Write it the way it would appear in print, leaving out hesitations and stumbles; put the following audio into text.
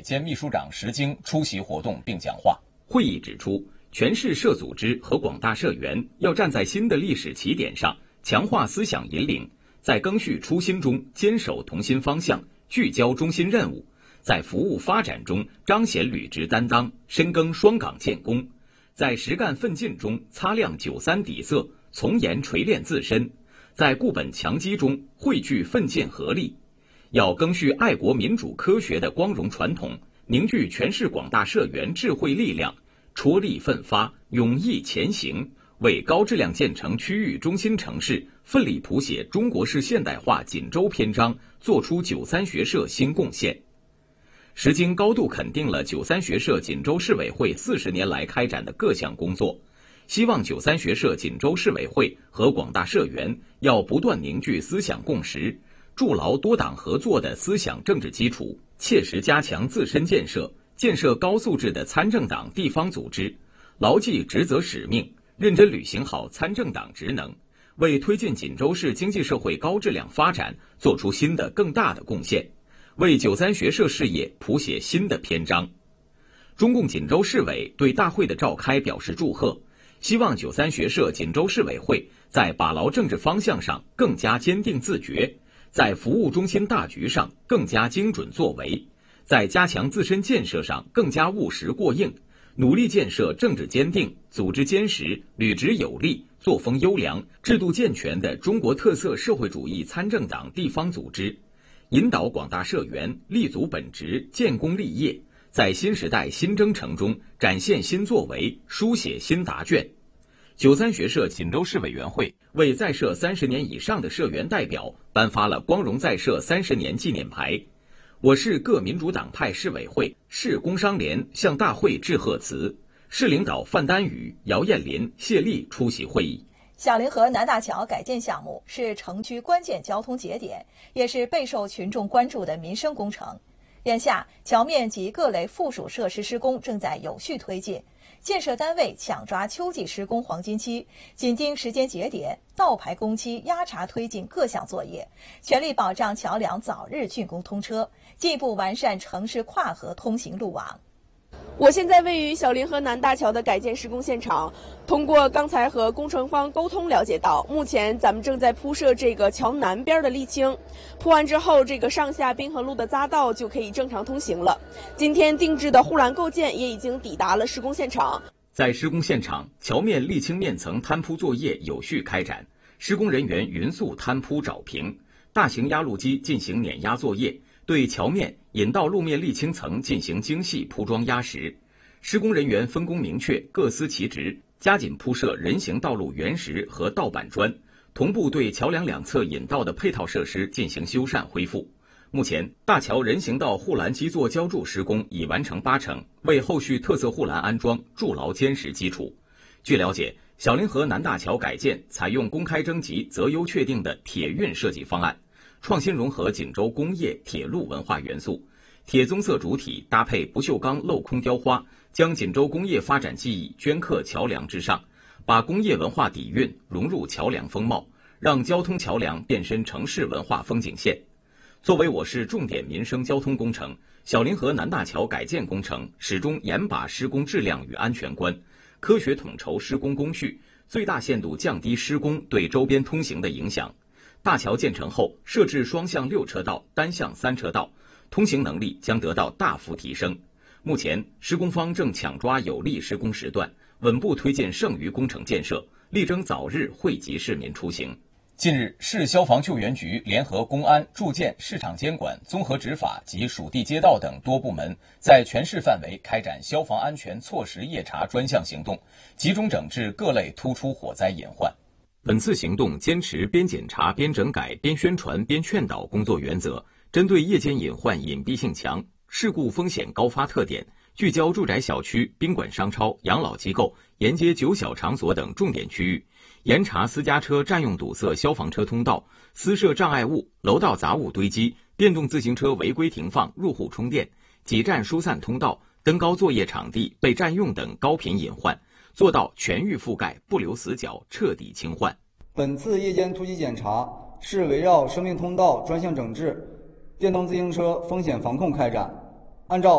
兼秘书长石京出席活动并讲话。 会议指出，全市社组织和广大社员要站在新的历史起点上，强化思想引领，在赓续初心中坚守同心方向，聚焦中心任务，在服务发展中彰显履职担当，深耕双岗建功，在实干奋进中擦亮93底色，从严锤炼自身，在固本强基中汇聚奋进合力。要赓续爱国民主科学的光荣传统，凝聚全市广大社员智慧力量，踔厉奋发，勇毅前行，为高质量建成区域中心城市，奋力谱写中国式现代化锦州篇章，作出93学社新贡献。石京高度肯定了93学社锦州市委会40年来开展的各项工作，希望93学社锦州市委会和广大社员要不断凝聚思想共识，筑牢多党合作的思想政治基础，切实加强自身建设，建设高素质的参政党地方组织，牢记职责使命，认真履行好参政党职能，为推进锦州市经济社会高质量发展做出新的更大的贡献，为93学社事业谱写新的篇章。中共锦州市委对大会的召开表示祝贺，希望93学社锦州市委会在把牢政治方向上更加坚定自觉，在服务中心大局上更加精准作为，在加强自身建设上更加务实过硬，努力建设政治坚定、组织坚实、履职有力、作风优良、制度健全的中国特色社会主义参政党地方组织，引导广大社员立足本职、建功立业，在新时代新征程中展现新作为，书写新答卷。93学社锦州市委员会为在社30年以上的社员代表颁发了光荣在社30年纪念牌。我市各民主党派市委会、市工商联向大会致贺词，市领导范丹宇、姚艳林、谢丽出席会议。 小凌河南大桥改建项目是城区关键交通节点，也是备受群众关注的民生工程。眼下，桥面及各类附属设施施工正在有序推进，建设单位抢抓秋季施工黄金期，紧盯时间节点，倒排工期，压查推进各项作业，全力保障桥梁早日竣工通车，进一步完善城市跨河通行路网。 我现在位于小凌河南大桥的改建施工现场，通过刚才和工程方沟通了解到，目前咱们正在铺设这个桥南边的沥青，铺完之后，这个上下滨河路的匝道就可以正常通行了。今天定制的护栏构件也已经抵达了施工现场。 在施工现场，桥面沥青面层摊铺作业有序开展，施工人员匀速摊铺找平，大型压路机进行碾压作业，对桥面引道路面沥青层进行精细铺装压实。施工人员分工明确，各司其职，加紧铺设人行道路原石和道板砖，同步对桥梁两侧引道的配套设施进行修缮恢复。目前，大桥人行道护栏基座浇筑施工已完成80%，为后续特色护栏安装筑牢坚实基础。据了解，小凌河南大桥改建采用公开征集择优确定的铁运设计方案，创新融合锦州工业铁路文化元素，铁棕色主体搭配不锈钢镂空雕花，将锦州工业发展记忆镌刻桥梁之上，把工业文化底蕴融入桥梁风貌，让交通桥梁变身城市文化风景线。作为我市重点民生交通工程，小凌河南大桥改建工程始终严把施工质量与安全关，科学统筹施工工序，最大限度降低施工对周边通行的影响。大桥建成后，设置双向6车道、单向3车道，通行能力将得到大幅提升。目前，施工方正抢抓有利施工时段，稳步推进剩余工程建设，力争早日惠及市民出行。 近日，市消防救援局联合公安、住建、市场监管、综合执法及属地街道等多部门，在全市范围开展消防安全措施夜查专项行动，集中整治各类突出火灾隐患。 本次行动坚持边检查边整改边宣传边劝导工作原则，针对夜间隐患隐蔽性强、事故风险高发特点，聚焦住宅小区、宾馆商超、养老机构、沿街酒小场所等重点区域，严查私家车占用堵塞消防车通道、私设障碍物、楼道杂物堆积、电动自行车违规停放、入户充电、挤占疏散通道、登高作业场地被占用等高频隐患，做到全域覆盖，不留死角，彻底清换。 本次夜间突击检查是围绕生命通道专项整治、电动自行车风险防控开展，按照